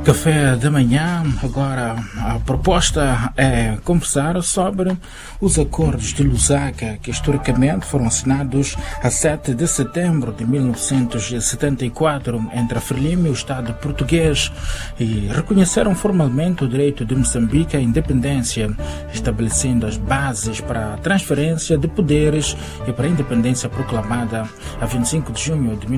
Café da manhã. Agora a proposta é conversar sobre os acordos de Lusaka que historicamente foram assinados a 7 de setembro de 1974 entre a Frelimo e o Estado português e reconheceram formalmente o direito de Moçambique à independência, estabelecendo as bases para a transferência de poderes e para a independência proclamada a 25 de junho de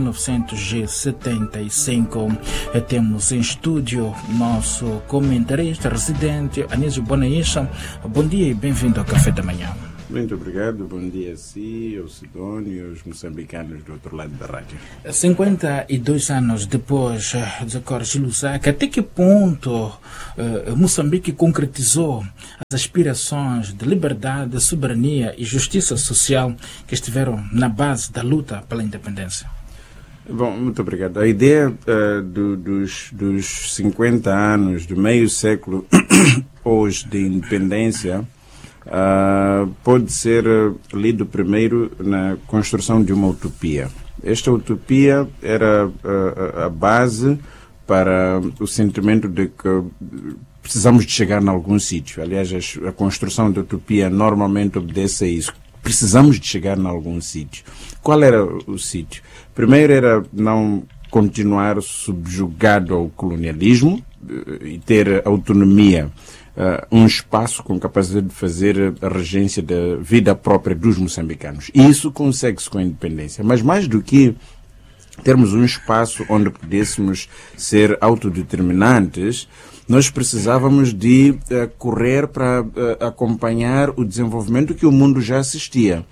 1975. Temos em estúdio nosso comentarista residente, Anísio Bonaícha. Bom dia e bem-vindo ao Café da Manhã. Muito obrigado, bom dia a si, ao Sidónio e aos moçambicanos do outro lado da rádio. 52 anos depois dos acordos de Lusaka, até que ponto Moçambique concretizou as aspirações de liberdade, soberania e justiça social que estiveram na base da luta pela independência? Bom, muito obrigado. A ideia dos 50 anos, do meio século hoje de independência, pode ser lido primeiro na construção de uma utopia. Esta utopia era a base para o sentimento de que precisamos de chegar em algum sítio. Aliás, a construção da utopia normalmente obedece a isso. Precisamos de chegar em algum sítio. Qual era o sítio? Primeiro era não continuar subjugado ao colonialismo e ter autonomia, um espaço com capacidade de fazer a regência da vida própria dos moçambicanos. E isso consegue-se com a independência. Mas mais do que termos um espaço onde pudéssemos ser autodeterminantes, nós precisávamos de correr para acompanhar o desenvolvimento que o mundo já assistia.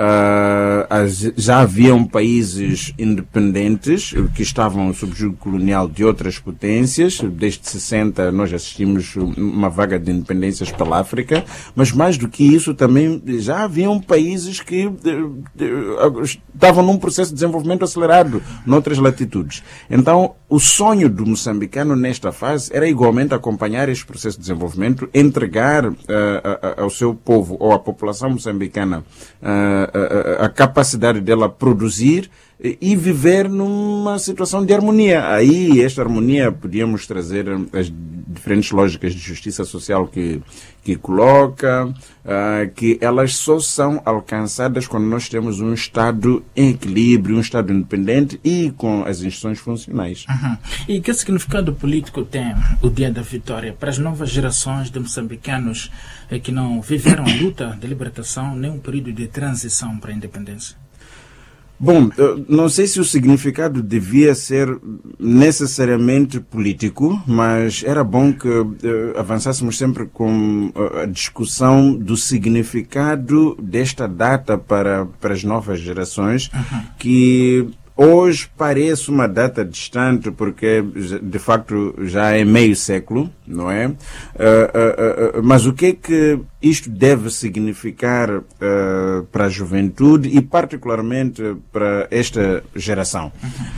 Já haviam países independentes que estavam sob jugo colonial de outras potências. Desde 60 nós assistimos uma vaga de independências pela África, mas mais do que isso também já haviam países que estavam num processo de desenvolvimento acelerado noutras latitudes. Então o sonho do moçambicano nesta fase era igualmente acompanhar este processo de desenvolvimento, entregar ao seu povo ou à população moçambicana a capacidade dela produzir e viver numa situação de harmonia. Aí, esta harmonia, podíamos trazer as diferentes lógicas de justiça social que coloca, que elas só são alcançadas quando nós temos um Estado em equilíbrio, um Estado independente e com as instituições funcionais. Uhum. E que significado político tem o Dia da Vitória para as novas gerações de moçambicanos que não viveram a luta de libertação nem um período de transição para a independência? Bom, não sei se o significado devia ser necessariamente político, mas era bom que avançássemos sempre com a discussão do significado desta data para as novas gerações, que hoje parece uma data distante porque, de facto, já é meio século, não é? Mas o que é que isto deve significar para a juventude e, particularmente, para esta geração?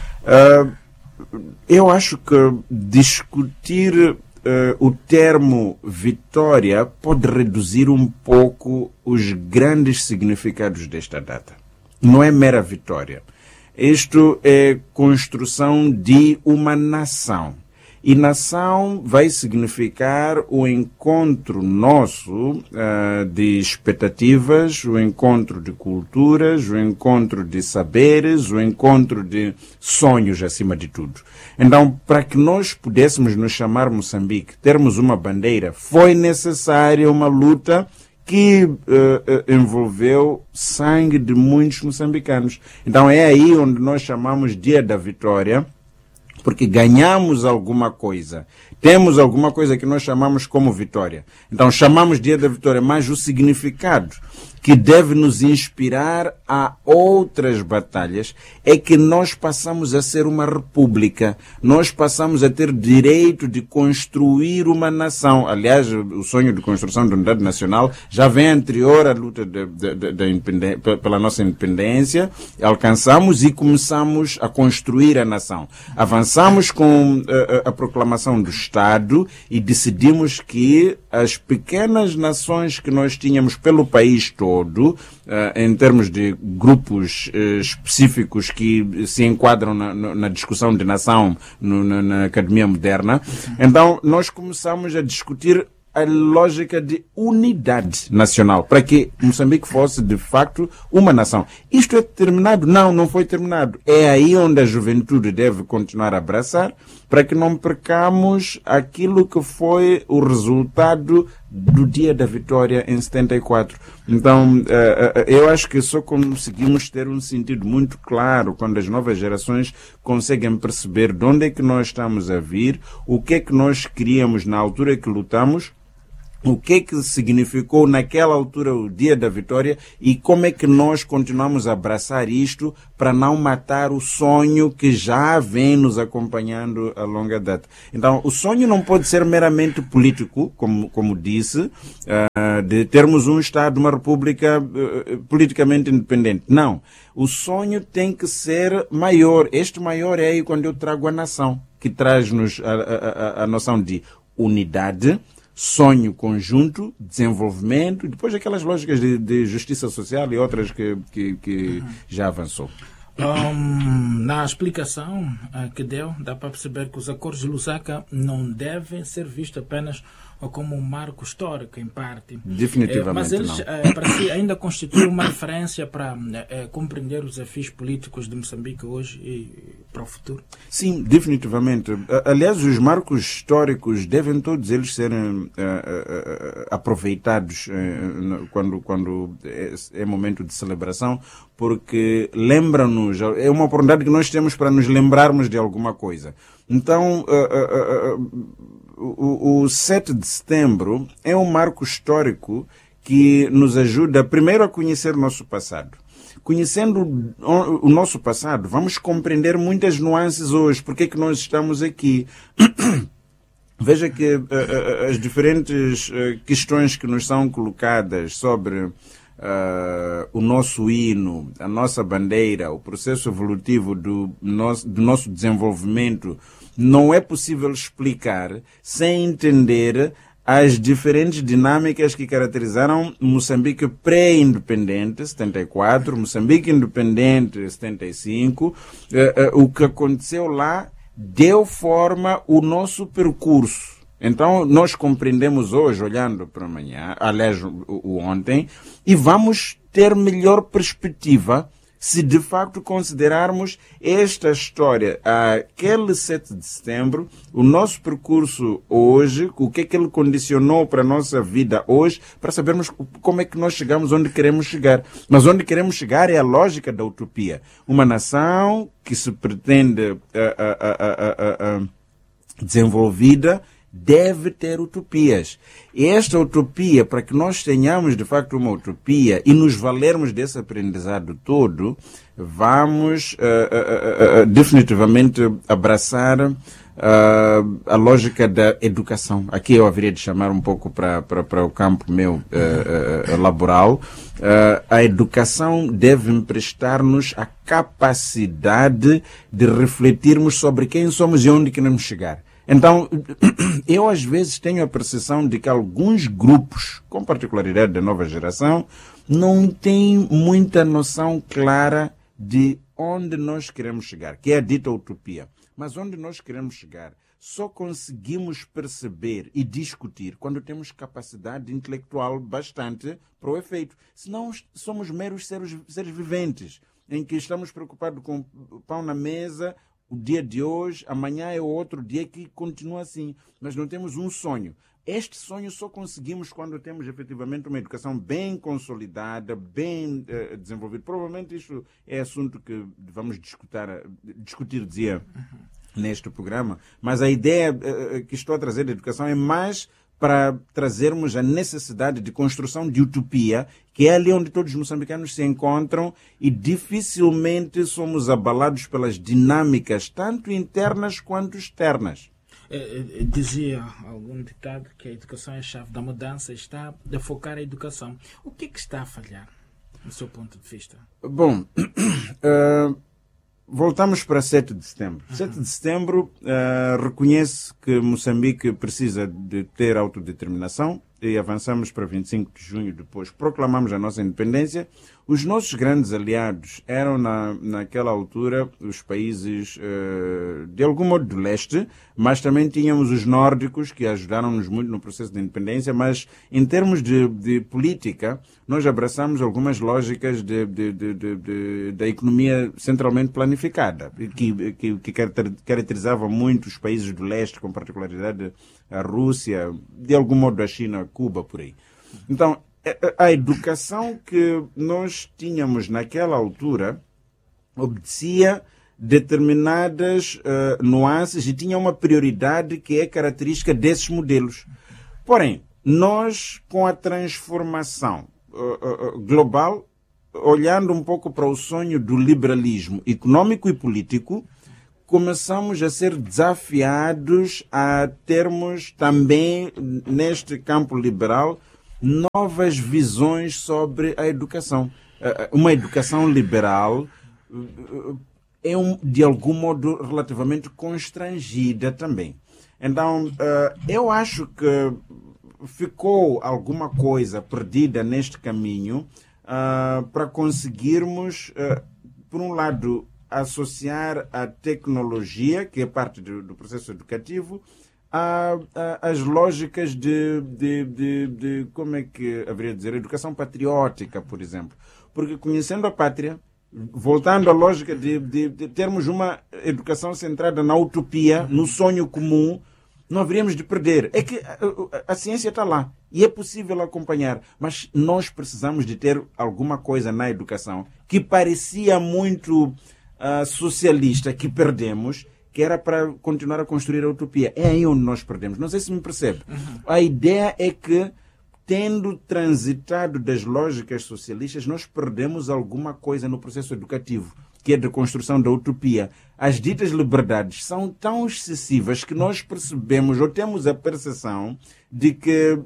Eu acho que discutir o termo vitória pode reduzir um pouco os grandes significados desta data. Não é mera vitória. Isto é construção de uma nação. E nação vai significar o encontro nosso de expectativas, o encontro de culturas, o encontro de saberes, o encontro de sonhos acima de tudo. Então, para que nós pudéssemos nos chamar Moçambique, termos uma bandeira, foi necessária uma luta que envolveu sangue de muitos moçambicanos. Então é aí onde nós chamamos Dia da Vitória, porque ganhamos alguma coisa. Temos alguma coisa que nós chamamos como vitória. Então chamamos Dia da Vitória, mas o significado que deve nos inspirar a outras batalhas é que nós passamos a ser uma república. Nós passamos a ter direito de construir uma nação. Aliás, o sonho de construção de unidade nacional já vem anterior à luta pela nossa independência. Alcançamos e começamos a construir a nação. Avançamos com a proclamação do Estado e decidimos que as pequenas nações que nós tínhamos pelo país todo, em termos de grupos específicos que se enquadram na discussão de nação na academia moderna, então nós começamos a discutir a lógica de unidade nacional, para que Moçambique fosse, de facto, uma nação. Isto é terminado? Não foi terminado. É aí onde a juventude deve continuar a abraçar, para que não percamos aquilo que foi o resultado do dia da vitória em 74. Então, eu acho que só conseguimos ter um sentido muito claro quando as novas gerações conseguem perceber de onde é que nós estamos a vir, o que é que nós queríamos na altura que lutamos, o que é que significou naquela altura o dia da vitória e como é que nós continuamos a abraçar isto para não matar o sonho que já vem nos acompanhando a longa data. Então, o sonho não pode ser meramente político, como disse, de termos um Estado, uma república politicamente independente. Não. O sonho tem que ser maior. Este maior é aí quando eu trago a nação, que traz-nos a noção de unidade, sonho conjunto, desenvolvimento, e depois aquelas lógicas de justiça social e outras que já avançou. Na explicação que deu, dá para perceber que os acordos de Lusaka não devem ser vistos apenas como um marco histórico, em parte. Definitivamente mas eles, não. para si, ainda constituem uma referência para compreender os desafios políticos de Moçambique hoje e para o futuro? Sim, definitivamente. Aliás, os marcos históricos devem todos eles serem aproveitados quando é momento de celebração, porque lembram-nos, é uma oportunidade que nós temos para nos lembrarmos de alguma coisa. Então, o 7 de setembro é um marco histórico que nos ajuda, primeiro, a conhecer o nosso passado. Conhecendo o nosso passado, vamos compreender muitas nuances hoje. Por que é que nós estamos aqui? Veja que as diferentes questões que nos são colocadas sobre o nosso hino, a nossa bandeira, o processo evolutivo do nosso desenvolvimento, não é possível explicar sem entender as diferentes dinâmicas que caracterizaram Moçambique pré-independente, 74, Moçambique independente, 75. O que aconteceu lá deu forma ao nosso percurso. Então, nós compreendemos hoje, olhando para amanhã, aliás, o ontem, e vamos ter melhor perspectiva se de facto considerarmos esta história, aquele 7 de setembro, o nosso percurso hoje, o que é que ele condicionou para a nossa vida hoje, para sabermos como é que nós chegamos onde queremos chegar. Mas onde queremos chegar é a lógica da utopia. Uma nação que se pretende desenvolvida deve ter utopias. E esta utopia, para que nós tenhamos de facto uma utopia e nos valermos desse aprendizado todo, vamos definitivamente abraçar a lógica da educação. Aqui eu haveria de chamar um pouco para o campo meu laboral. A educação deve emprestar-nos a capacidade de refletirmos sobre quem somos e onde queremos chegar. Então, eu às vezes tenho a percepção de que alguns grupos, com particularidade da nova geração, não têm muita noção clara de onde nós queremos chegar, que é a dita utopia. Mas onde nós queremos chegar só conseguimos perceber e discutir quando temos capacidade intelectual bastante para o efeito. Senão somos meros seres viventes, em que estamos preocupados com o pão na mesa, o dia de hoje, amanhã é outro dia que continua assim. Mas não temos um sonho. Este sonho só conseguimos quando temos efetivamente uma educação bem consolidada, bem desenvolvida. Provavelmente isto é assunto que vamos discutir, dizia, neste programa. Mas a ideia que estou a trazer da educação é mais para trazermos a necessidade de construção de utopia, que é ali onde todos os moçambicanos se encontram e dificilmente somos abalados pelas dinâmicas, tanto internas quanto externas. Dizia algum ditado que a educação é a chave da mudança, está a focar a educação. O que é que está a falhar, do seu ponto de vista? Bom, voltamos para 7 de setembro. 7 de setembro reconhece que Moçambique precisa de ter autodeterminação, e avançamos para 25 de junho depois, proclamamos a nossa independência, os nossos grandes aliados eram, naquela altura, os países, de algum modo, do leste, mas também tínhamos os nórdicos, que ajudaram-nos muito no processo de independência, mas em termos de política, nós abraçamos algumas lógicas da economia centralmente planificada, que caracterizava muito os países do leste, com particularidade a Rússia, de algum modo a China, Cuba, por aí. Então, a educação que nós tínhamos naquela altura obedecia determinadas nuances e tinha uma prioridade que é característica desses modelos. Porém, nós, com a transformação global, olhando um pouco para o sonho do liberalismo econômico e político, começamos a ser desafiados a termos também, neste campo liberal, novas visões sobre a educação. Uma educação liberal é, de algum modo, relativamente constrangida também. Então, eu acho que ficou alguma coisa perdida neste caminho para conseguirmos, por um lado, associar a tecnologia, que é parte do processo educativo, as lógicas de como é que haveria de dizer, educação patriótica, por exemplo. Porque conhecendo a pátria, voltando à lógica de termos uma educação centrada na utopia, no sonho comum, não haveríamos de perder. É que a ciência está lá e é possível acompanhar, mas nós precisamos de ter alguma coisa na educação que parecia muito socialista, que perdemos, que era para continuar a construir a utopia. É aí onde nós perdemos. Não sei se me percebe. A ideia é que, tendo transitado das lógicas socialistas, nós perdemos alguma coisa no processo educativo, que é de construção da utopia. As ditas liberdades são tão excessivas que nós percebemos, ou temos a percepção, de que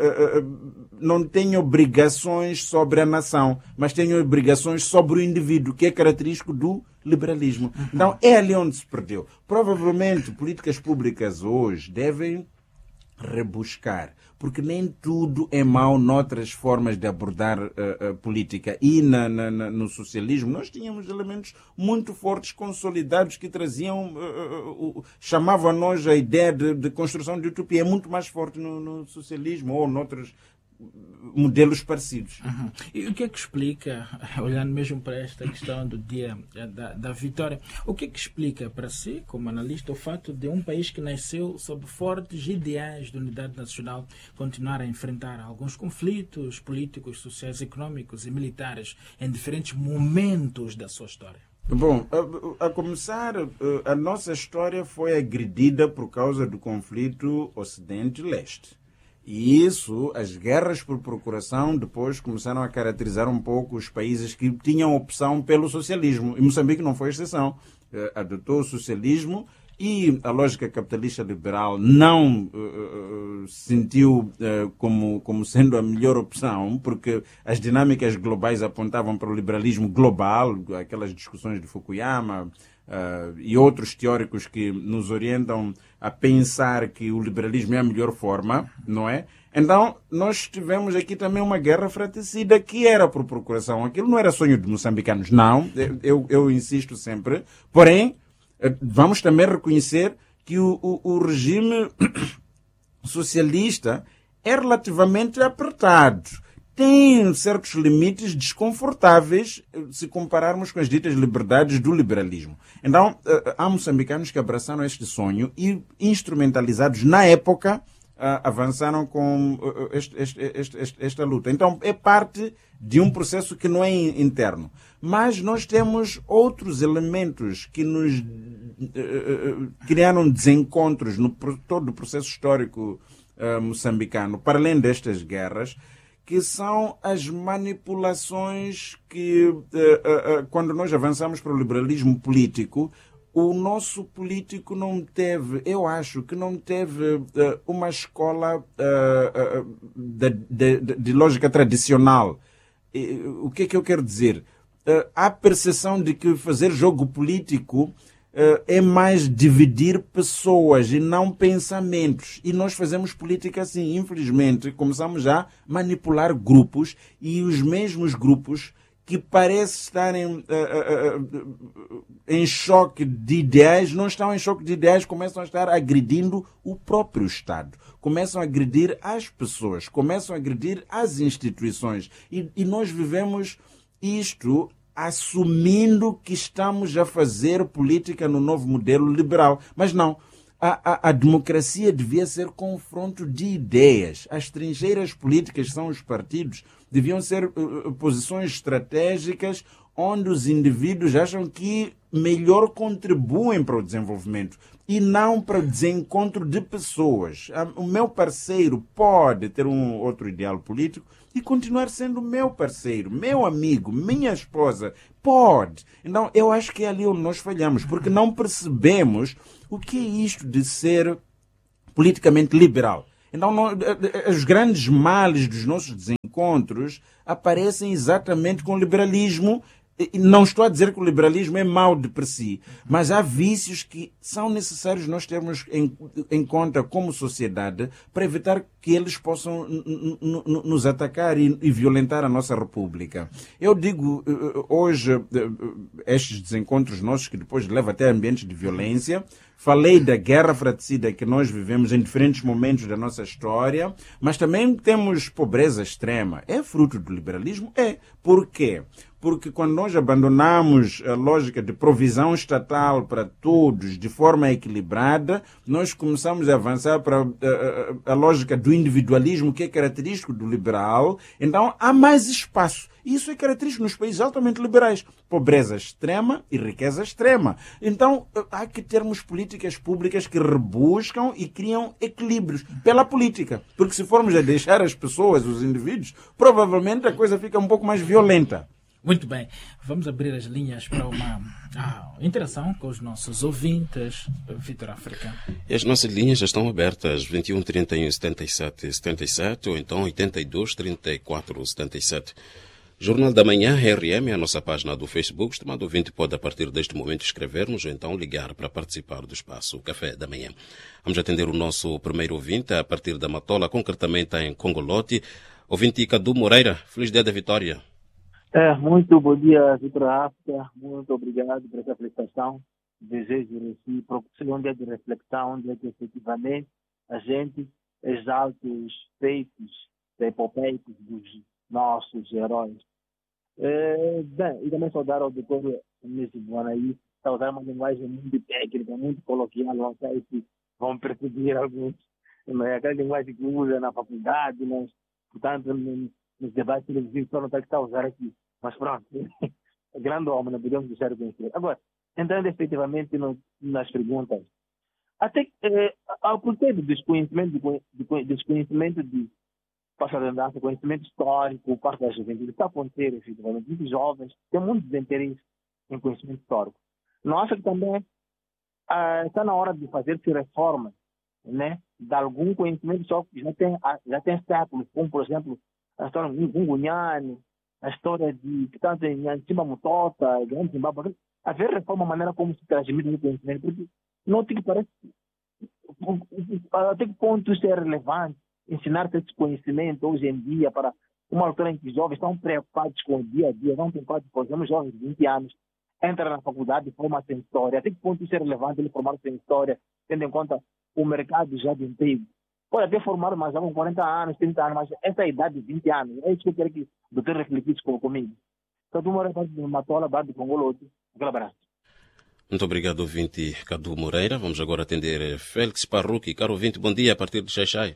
não tem obrigações sobre a nação, mas tem obrigações sobre o indivíduo, que é característico do liberalismo. Então, é ali onde se perdeu. Provavelmente, políticas públicas hoje devem rebuscar, porque nem tudo é mau noutras formas de abordar a política. E no socialismo nós tínhamos elementos muito fortes, consolidados, que traziam, chamavam a nós a ideia de construção de utopia. É muito mais forte no socialismo ou noutros modelos parecidos. E o que é que explica, olhando mesmo para esta questão do dia da vitória, o que é que explica para si, como analista, o fato de um país que nasceu sob fortes ideais de unidade nacional continuar a enfrentar alguns conflitos políticos, sociais, económicos e militares em diferentes momentos da sua história? Bom, a começar, a nossa história foi agredida por causa do conflito Ocidente-Leste. E isso, as guerras por procuração, depois começaram a caracterizar um pouco os países que tinham opção pelo socialismo. E Moçambique não foi exceção. Adotou o socialismo e a lógica capitalista liberal não sentiu como sendo a melhor opção, porque as dinâmicas globais apontavam para o liberalismo global, aquelas discussões de Fukuyama, e outros teóricos que nos orientam a pensar que o liberalismo é a melhor forma, não é? Então, nós tivemos aqui também uma guerra fratricida que era por procuração. Aquilo não era sonho de moçambicanos, não. Eu insisto sempre. Porém, vamos também reconhecer que o regime socialista é relativamente apertado. Tem certos limites desconfortáveis se compararmos com as ditas liberdades do liberalismo. Então, há moçambicanos que abraçaram este sonho e, instrumentalizados na época, avançaram com esta luta. Então, é parte de um processo que não é interno. Mas nós temos outros elementos que nos criaram desencontros no todo o processo histórico moçambicano, para além destas guerras, que são as manipulações que, quando nós avançamos para o liberalismo político, o nosso político não teve, eu acho que não teve uma escola de lógica tradicional. O que é que eu quero dizer? Há percepção de que fazer jogo político é mais dividir pessoas e não pensamentos. E nós fazemos política assim. Infelizmente, começamos a manipular grupos e os mesmos grupos que parecem estarem em choque de ideais, não estão em choque de ideais, começam a estar agredindo o próprio Estado, começam a agredir as pessoas, começam a agredir as instituições. E nós vivemos isto assumindo que estamos a fazer política no novo modelo liberal. Mas não. A democracia devia ser confronto de ideias. As trincheiras políticas são os partidos, deviam ser posições estratégicas onde os indivíduos acham que melhor contribuem para o desenvolvimento e não para o desencontro de pessoas. O meu parceiro pode ter um outro ideal político e continuar sendo meu parceiro, meu amigo, minha esposa. Pode. Então, eu acho que é ali onde nós falhamos, porque não percebemos o que é isto de ser politicamente liberal. Então, os grandes males dos nossos desencontros aparecem exatamente com o liberalismo. Não estou a dizer que o liberalismo é mau de per si, mas há vícios que são necessários nós termos em conta como sociedade para evitar que eles possam nos atacar e violentar a nossa república. Eu digo hoje, estes desencontros nossos que depois levam até a ambientes de violência. Falei da guerra fratricida que nós vivemos em diferentes momentos da nossa história, mas também temos pobreza extrema. É fruto do liberalismo? É. Por quê? Porque quando nós abandonamos a lógica de provisão estatal para todos de forma equilibrada, nós começamos a avançar para a lógica do individualismo, que é característico do liberal. Então, há mais espaço. Isso é característico nos países altamente liberais. Pobreza extrema e riqueza extrema. Então, há que termos políticas públicas que rebuscam e criam equilíbrios pela política. Porque se formos a deixar as pessoas, os indivíduos, provavelmente a coisa fica um pouco mais violenta. Muito bem, vamos abrir as linhas para uma interação com os nossos ouvintes, Vitor África. E as nossas linhas já estão abertas, 21 31 77 77 ou então 82 34 77. Jornal da Manhã, RM, a nossa página do Facebook. Estimado ouvinte, pode a partir deste momento escrever-nos ou então ligar para participar do espaço Café da Manhã. Vamos atender o nosso primeiro ouvinte a partir da Matola, concretamente em Congolote. Ouvinte Cadu Moreira, feliz dia da vitória. Muito bom dia, Vitor África. Muito obrigado por essa prestação. Desejo recíproco. Seja um dia de reflexão, onde é que efetivamente a gente exalta os feitos epopeicos dos nossos heróis. E também saudar ao doutor Nesse Bonaí, saudar uma linguagem muito técnica, muito coloquial, não sei se vão perceber alguns. É aquela linguagem que usa na faculdade, mas, portanto, nos debates televisivos, só não está a usar aqui. Mas pronto, é grande homem, não podemos deixar de conhecer. Agora, entrando efetivamente nas perguntas, até ao porquê do desconhecimento de passado-andança, conhecimento histórico, parte da juventude, está a acontecer efetivamente. Muitos jovens têm muito desinteresse em conhecimento histórico. Não acha que também está na hora de fazer-se reformas, né, de algum conhecimento histórico que já tem séculos, como, por exemplo, a história de Ngungunyane, a história de que está em Antima Mutota, Grande Zimbábue, haver reforma, a maneira como se transmite o conhecimento, porque não tem que parece até que ponto isso é relevante, ensinar esse conhecimento hoje em dia para uma altura em que os jovens estão preocupados com o dia a dia, não preocupados, por exemplo, jovens de 20 anos, entram na faculdade e formam-se em história, até que ponto isso é relevante ele formar-se em história, tendo em conta o mercado já de emprego. Pode até formar mais com 40 anos, 30 anos, mas essa é a idade de 20 anos. É isso que eu quero que o doutor refletisse comigo. Então, tu mora em Matola, Barra de Congolote. Aquele abraço. Muito obrigado, ouvinte Cadu Moreira. Vamos agora atender Félix Parrucchi. Caro ouvinte, bom dia a partir de Xaixai.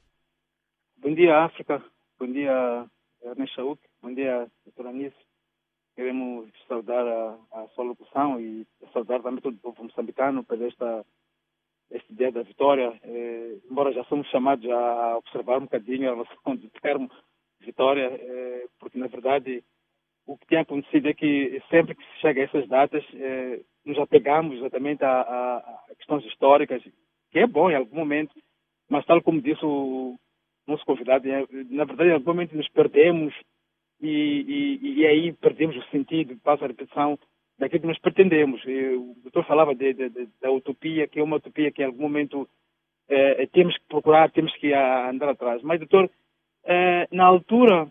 Bom dia, África. Bom dia, Ernesto Chauk. Bom dia, doutora Anice. Queremos saudar a sua locução e saudar também todo o povo moçambicano por este dia da vitória, embora já somos chamados a observar um bocadinho a relação do termo vitória, porque na verdade o que tem acontecido é que sempre que se chega a essas datas, nos apegamos exatamente a questões históricas, que é bom em algum momento, mas tal como disse o nosso convidado, na verdade em algum momento nos perdemos e aí perdemos o sentido, passa a repetição daquilo que nós pretendemos. O doutor falava da utopia, que é uma utopia que em algum momento temos que procurar, temos que andar atrás. Mas, doutor, na altura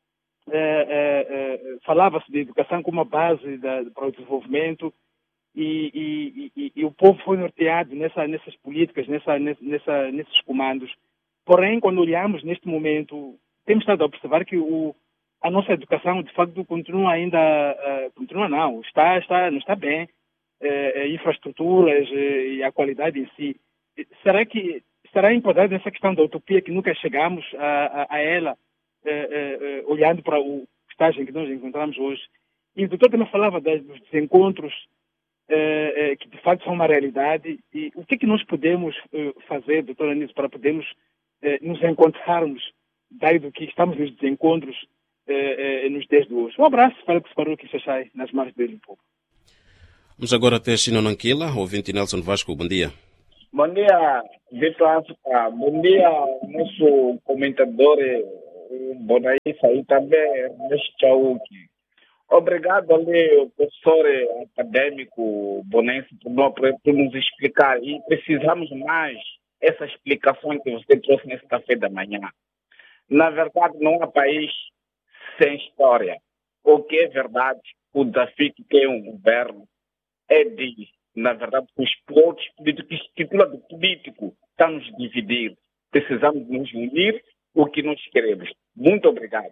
falava-se de educação como uma base para o desenvolvimento e o povo foi norteado nessas políticas, nesses comandos. Porém, quando olhamos neste momento, temos estado a observar que a nossa educação, de facto, continua ainda... não está bem. Infraestruturas e a qualidade em si. Será importante essa questão da utopia que nunca chegamos a ela, olhando para o estágio em que nós encontramos hoje? E o doutor também falava dos desencontros que, de facto, são uma realidade. E o que é que nós podemos fazer, doutor Anísio, para podermos nos encontrarmos, dado que estamos nos desencontros nos dias de hoje? Um abraço, Félix Faruque Xaxai, nas mãos dele um pouco. Vamos agora até Chino Nanquila, ouvinte Nelson Vasco, bom dia. Bom dia, Vitor África. Bom dia, nosso comentador Bonaísa e também Ernesto Chauque. Obrigado ali, professor acadêmico Bonense, por nos explicar. E precisamos mais essa explicação que você trouxe nesse café da manhã. Na verdade, não há país sem história. O que é verdade, o desafio que tem um governo é na verdade, os plotos políticos, que titula de político, está a nos dividir. Precisamos nos unir o que nós queremos. Muito obrigado.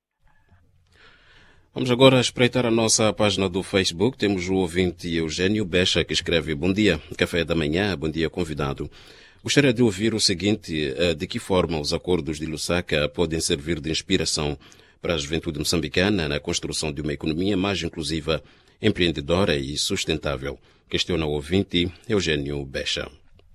Vamos agora espreitar a nossa página do Facebook. Temos o ouvinte Eugênio Becha, que escreve: bom dia, café da manhã, bom dia, convidado. Gostaria de ouvir o seguinte: de que forma os acordos de Lusaka podem servir de inspiração para a juventude moçambicana na construção de uma economia mais inclusiva, empreendedora e sustentável? Questiona o ouvinte Eugênio Becha.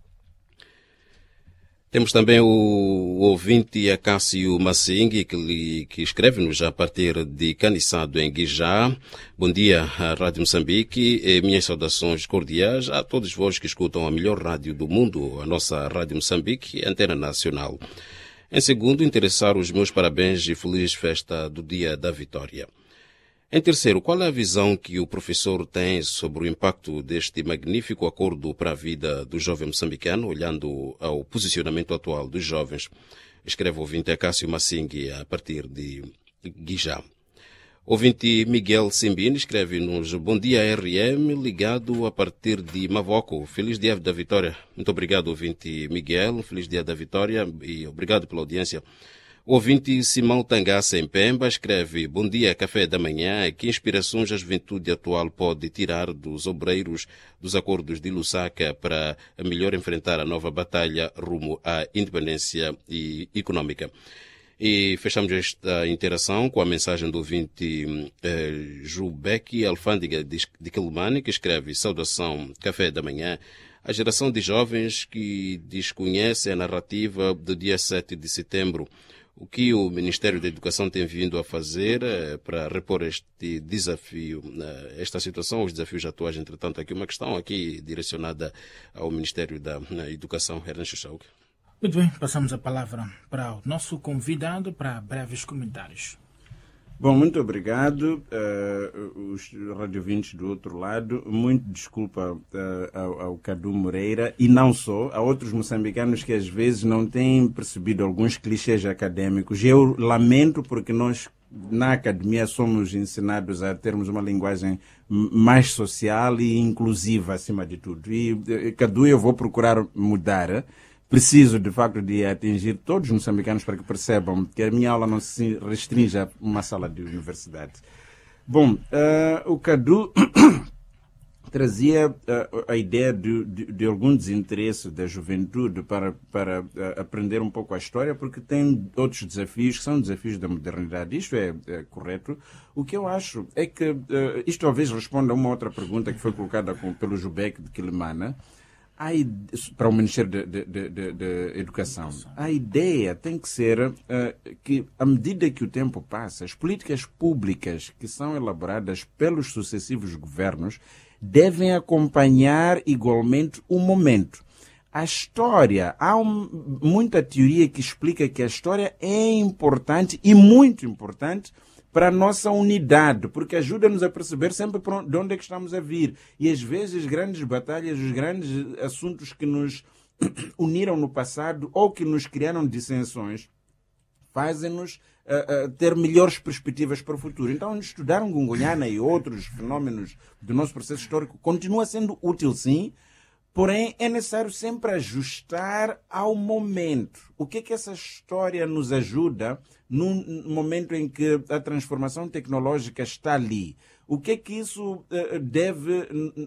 Temos também o ouvinte Acácio Massingue, que escreve-nos a partir de Caniçado, em Guijá. Bom dia, à Rádio Moçambique. Minhas saudações cordiais a todos vós que escutam a melhor rádio do mundo, a nossa Rádio Moçambique, Antena Nacional. Em segundo, interessar os meus parabéns e feliz festa do Dia da Vitória. Em terceiro, qual é a visão que o professor tem sobre o impacto deste magnífico acordo para a vida do jovem moçambicano, olhando ao posicionamento atual dos jovens? Escreve o ouvinte Acácio Massingue a partir de Guijá. Ouvinte Miguel Simbini escreve-nos: bom dia, RM, ligado a partir de Mavoco. Feliz Dia da Vitória. Muito obrigado, ouvinte Miguel. Feliz Dia da Vitória e obrigado pela audiência. O ouvinte Simão Tangaça, em Pemba, escreve: bom dia, café da manhã. Que inspirações a juventude atual pode tirar dos obreiros dos acordos de Lusaka para melhor enfrentar a nova batalha rumo à independência econômica? E fechamos esta interação com a mensagem do ouvinte Jubeck Alfândega de Quelimane, que escreve: saudação, café da manhã. A geração de jovens que desconhece a narrativa do dia 7 de setembro. O que o Ministério da Educação tem vindo a fazer para repor este desafio, esta situação, os desafios atuais? Entretanto, aqui uma questão aqui direcionada ao Ministério da Educação, Ernesto Chauque. Muito bem, passamos a palavra para o nosso convidado para breves comentários. Bom, muito obrigado. Os radiovintes do outro lado, muito desculpa ao Cadu Moreira, e não só, a outros moçambicanos que às vezes não têm percebido alguns clichês acadêmicos. Eu lamento porque nós, na academia, somos ensinados a termos uma linguagem mais social e inclusiva, acima de tudo. E, Cadu, eu vou procurar mudar. Preciso, de facto, de atingir todos os moçambicanos para que percebam que a minha aula não se restringe a uma sala de universidade. Bom, o Cadu trazia a ideia de algum desinteresse da juventude para aprender um pouco a história, porque tem outros desafios que são desafios da modernidade. Isto é correto. O que eu acho é que isto talvez responda a uma outra pergunta que foi colocada pelo Jubeck de Quelimane, para o Ministério da Educação. A ideia tem que ser que, à medida que o tempo passa, as políticas públicas que são elaboradas pelos sucessivos governos devem acompanhar igualmente o momento. A história, há muita teoria que explica que a história é importante e muito importante para a nossa unidade, porque ajuda-nos a perceber sempre de onde é que estamos a vir. E às vezes as grandes batalhas, os grandes assuntos que nos uniram no passado ou que nos criaram dissensões, fazem-nos ter melhores perspectivas para o futuro. Então, estudar Ngungunyana e outros fenómenos do nosso processo histórico continua sendo útil, sim, porém é necessário sempre ajustar ao momento. O que é que essa história nos ajuda num momento em que a transformação tecnológica está ali? O que é que isso deve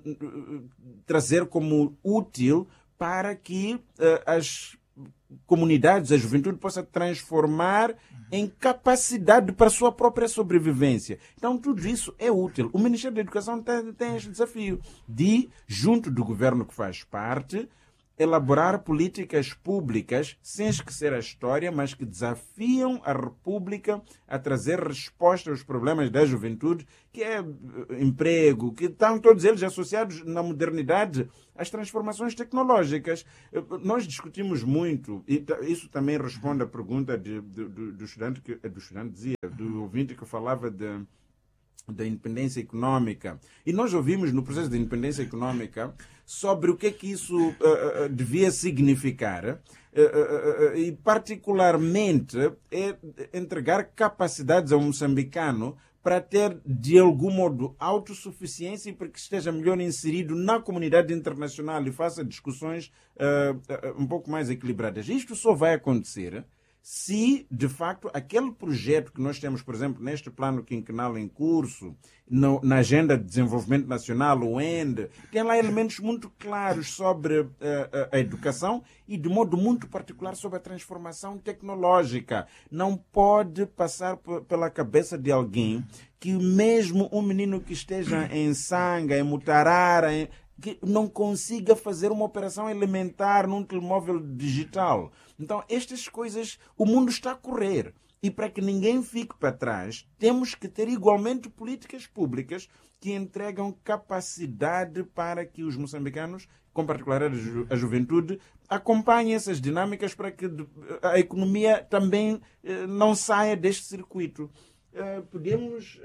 trazer como útil para que as comunidades, a juventude possa transformar em capacidade para a sua própria sobrevivência. Então, tudo isso é útil. O Ministério da Educação tem este desafio de, junto do governo que faz parte, elaborar políticas públicas sem esquecer a história, mas que desafiam a República a trazer resposta aos problemas da juventude, que é emprego, que estão todos eles associados na modernidade às transformações tecnológicas. Nós discutimos muito, e isso também responde à pergunta do estudante, do ouvinte que falava da independência econômica. E nós ouvimos no processo de independência econômica sobre o que é que isso devia significar e particularmente é entregar capacidades ao moçambicano para ter, de algum modo, autossuficiência e para que esteja melhor inserido na comunidade internacional e faça discussões um pouco mais equilibradas. Isto só vai acontecer se, de facto, aquele projeto que nós temos, por exemplo, neste plano quinquenal em curso, na Agenda de Desenvolvimento Nacional, o END, tem lá elementos muito claros sobre a educação e, de modo muito particular, sobre a transformação tecnológica. Não pode passar pela cabeça de alguém que mesmo um menino que esteja em Sanga, em Mutarara, que não consiga fazer uma operação elementar num telemóvel digital. Então, estas coisas, o mundo está a correr. E para que ninguém fique para trás, temos que ter igualmente políticas públicas que entregam capacidade para que os moçambicanos, com particularidade a juventude, acompanhem essas dinâmicas para que a economia também não saia deste circuito. Podemos,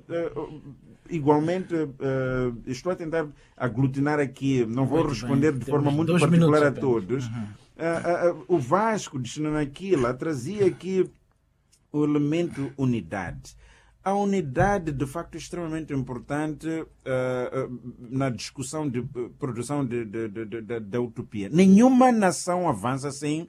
igualmente, estou a tentar aglutinar aqui, não vou responder de forma muito particular a todos. O Vasco de Xinanaquila trazia aqui o elemento unidade. A unidade, de facto, é extremamente importante na discussão de produção da utopia. Nenhuma nação avança sem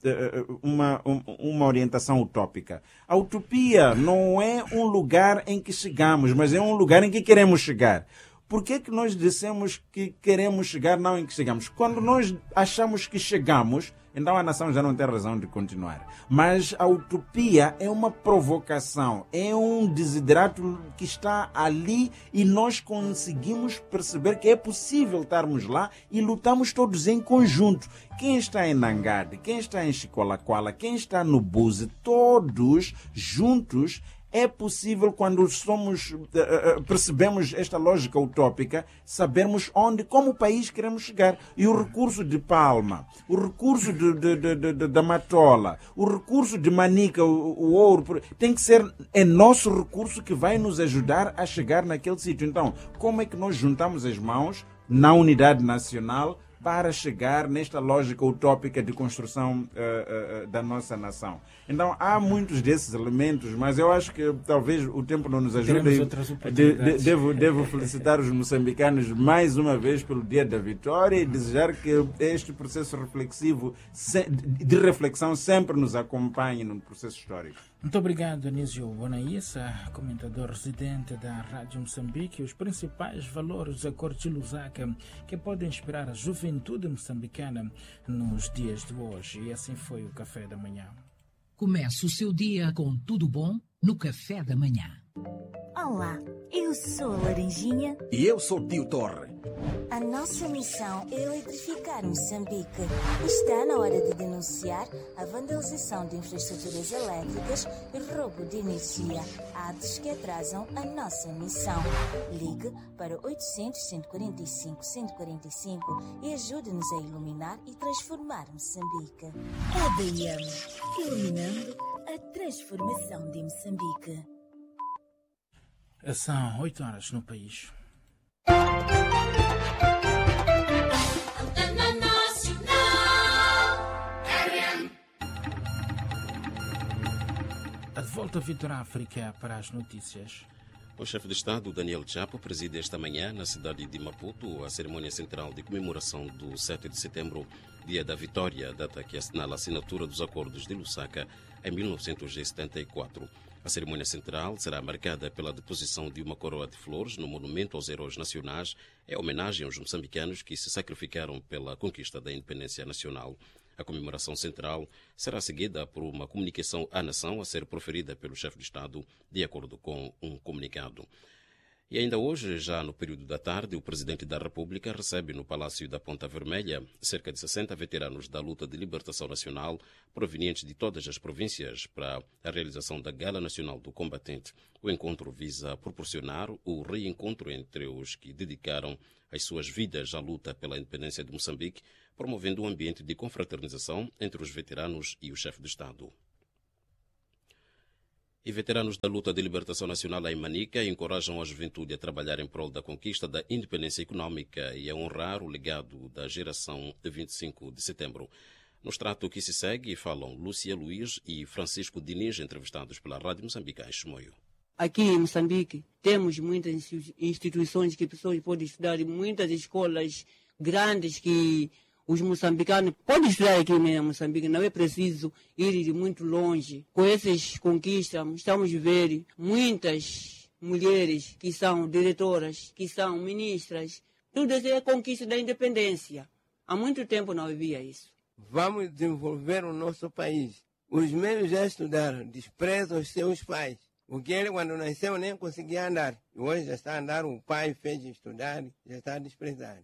uma orientação utópica. A utopia não é um lugar em que chegamos, mas é um lugar em que queremos chegar. Por que é que nós dissemos que queremos chegar, não em que chegamos? Quando nós achamos que chegamos, então a nação já não tem razão de continuar. Mas a utopia é uma provocação, é um desiderato que está ali e nós conseguimos perceber que é possível estarmos lá e lutamos todos em conjunto. Quem está em Nangade, quem está em Chicolaquala, quem está no Buze, todos juntos. É possível, quando percebemos esta lógica utópica, sabermos como o país queremos chegar. E o recurso de Palma, o recurso da Matola, o recurso de Manica, o ouro, tem que ser nosso recurso que vai nos ajudar a chegar naquele sítio. Então, como é que nós juntamos as mãos na unidade nacional para chegar nesta lógica utópica de construção da nossa nação? Então, há muitos desses elementos, mas eu acho que talvez o tempo não nos ajude. Devo felicitar os moçambicanos mais uma vez pelo Dia da Vitória e desejar que este processo reflexivo, de reflexão, sempre nos acompanhe no processo histórico. Muito obrigado, Anísio Bonaissa, comentador residente da Rádio Moçambique. Os principais valores da cor de Lusaka que podem inspirar a juventude moçambicana nos dias de hoje. E assim foi o Café da Manhã. Comece o seu dia com tudo bom no Café da Manhã. Olá, eu sou a Laranjinha. E eu sou o Tio Torre. A nossa missão é eletrificar Moçambique. Está na hora de denunciar a vandalização de infraestruturas elétricas e roubo de energia, atos que atrasam a nossa missão. Ligue para 800-145-145 e ajude-nos a iluminar e transformar Moçambique. ADM, iluminando a transformação de Moçambique. São 8 horas no país. De volta a Vitor África para as notícias. O chefe de Estado, Daniel Chapo, preside esta manhã, na cidade de Maputo, a cerimônia central de comemoração do 7 de setembro, Dia da Vitória, data que assinala a assinatura dos Acordos de Lusaka em 1974. A cerimônia central será marcada pela deposição de uma coroa de flores no Monumento aos Heróis Nacionais, em homenagem aos moçambicanos que se sacrificaram pela conquista da independência nacional. A comemoração central será seguida por uma comunicação à nação a ser proferida pelo chefe de Estado, de acordo com um comunicado. E ainda hoje, já no período da tarde, o Presidente da República recebe no Palácio da Ponta Vermelha cerca de 60 veteranos da luta de libertação nacional provenientes de todas as províncias para a realização da Gala Nacional do Combatente. O encontro visa proporcionar o reencontro entre os que dedicaram as suas vidas à luta pela independência de Moçambique, promovendo um ambiente de confraternização entre os veteranos e o chefe de Estado. E veteranos da luta de libertação nacional em Manica encorajam a juventude a trabalhar em prol da conquista da independência econômica e a honrar o legado da geração de 25 de setembro. No extrato que se segue, falam Lúcia Luiz e Francisco Diniz, entrevistados pela Rádio Moçambique em Chimoio. Aqui em Moçambique temos muitas instituições que pessoas podem estudar, muitas escolas grandes que os moçambicanos podem estudar aqui em Moçambique, não é preciso ir de muito longe. Com essas conquistas, estamos a ver muitas mulheres que são diretoras, que são ministras. Tudo isso é a conquista da independência. Há muito tempo não havia isso. Vamos desenvolver o nosso país. Os meios a estudar desprezam os seus pais. Porque ele, quando nasceu, nem conseguia andar. E hoje já está a andar, o pai fez estudar, já está desprezado.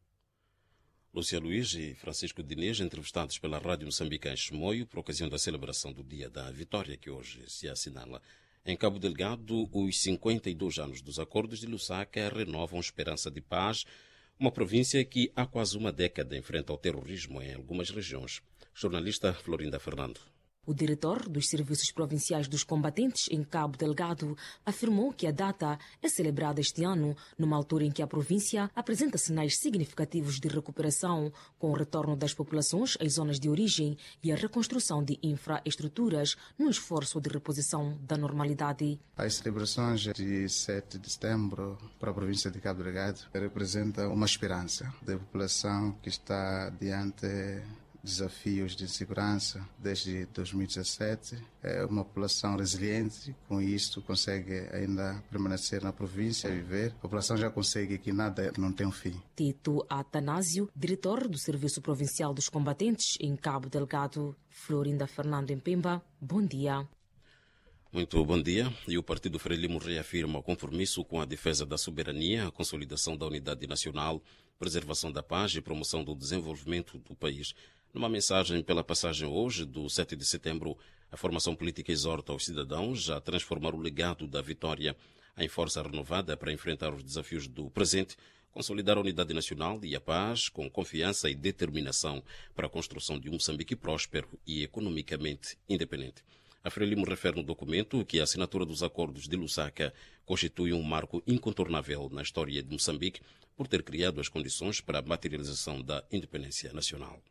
Lúcia Luiz e Francisco Diniz, entrevistados pela Rádio Moçambique em Chimoio, por ocasião da celebração do Dia da Vitória, que hoje se assinala. Em Cabo Delgado, os 52 anos dos Acordos de Lusaka renovam esperança de paz, uma província que há quase uma década enfrenta o terrorismo em algumas regiões. Jornalista Florinda Fernando. O diretor dos Serviços Provinciais dos Combatentes em Cabo Delgado afirmou que a data é celebrada este ano, numa altura em que a província apresenta sinais significativos de recuperação, com o retorno das populações às zonas de origem e a reconstrução de infraestruturas no esforço de reposição da normalidade. As celebrações de 7 de setembro para a província de Cabo Delgado representam uma esperança da população que está diante desafios de segurança desde 2017. É uma população resiliente, com isto consegue ainda permanecer na província, viver. A população já consegue que nada não tem um fim. Tito Atanásio, diretor do Serviço Provincial dos Combatentes em Cabo Delgado. Florinda Fernando em Pemba, bom dia. Muito bom dia. E o Partido Frelimo reafirma o compromisso com a defesa da soberania, a consolidação da unidade nacional, preservação da paz e promoção do desenvolvimento do país. Numa mensagem pela passagem hoje do 7 de setembro, a formação política exorta os cidadãos a transformar o legado da vitória em força renovada para enfrentar os desafios do presente, consolidar a unidade nacional e a paz com confiança e determinação para a construção de um Moçambique próspero e economicamente independente. A Frelimo refere no documento que a assinatura dos Acordos de Lusaka constitui um marco incontornável na história de Moçambique por ter criado as condições para a materialização da independência nacional.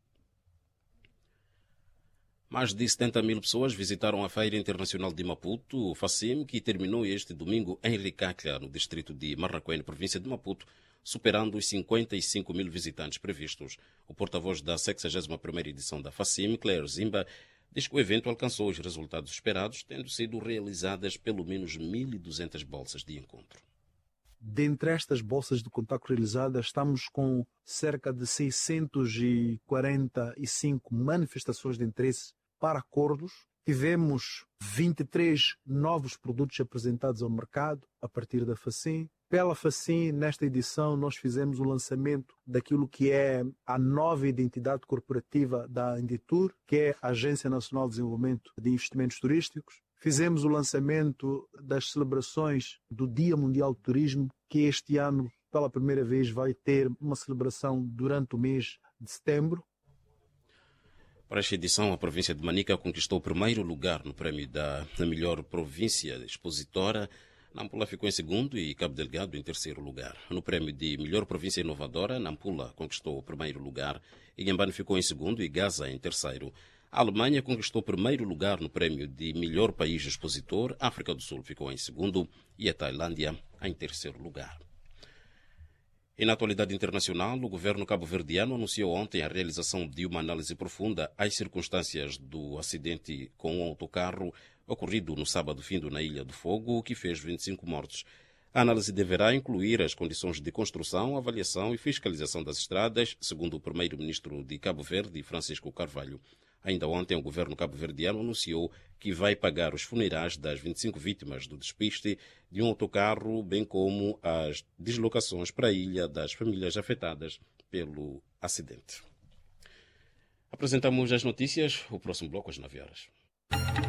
Mais de 70 mil pessoas visitaram a Feira Internacional de Maputo, FACIM, que terminou este domingo em Ricaclia, no distrito de Marraquém, província de Maputo, superando os 55 mil visitantes previstos. O porta-voz da 61ª edição da FACIM, Claire Zimba, diz que o evento alcançou os resultados esperados, tendo sido realizadas pelo menos 1.200 bolsas de encontro. Dentre estas bolsas de contacto realizadas, estamos com cerca de 645 manifestações de interesse para acordos. Tivemos 23 novos produtos apresentados ao mercado a partir da FACIM. Pela FACIM, nesta edição, nós fizemos o lançamento daquilo que é a nova identidade corporativa da Inditur, que é a Agência Nacional de Desenvolvimento de Investimentos Turísticos. Fizemos o lançamento das celebrações do Dia Mundial do Turismo, que este ano, pela primeira vez, vai ter uma celebração durante o mês de setembro. Para esta edição, a província de Manica conquistou o primeiro lugar no prémio da melhor província expositora Nampula ficou em segundo e Cabo Delgado em terceiro lugar. No prémio de melhor província inovadora, Nampula conquistou o primeiro lugar, Inhambane ficou em segundo e Gaza em terceiro. A Alemanha conquistou o primeiro lugar no prémio de melhor país expositor, África do Sul ficou em segundo e a Tailândia em terceiro lugar. E na atualidade internacional, o governo cabo-verdiano anunciou ontem a realização de uma análise profunda às circunstâncias do acidente com um autocarro ocorrido no sábado findo na Ilha do Fogo, que fez 25 mortos. A análise deverá incluir as condições de construção, avaliação e fiscalização das estradas, segundo o primeiro-ministro de Cabo Verde, Francisco Carvalho. Ainda ontem, o governo cabo-verdiano anunciou que vai pagar os funerais das 25 vítimas do despiste de um autocarro, bem como as deslocações para a ilha das famílias afetadas pelo acidente. Apresentamos as notícias, o próximo bloco às 9 horas.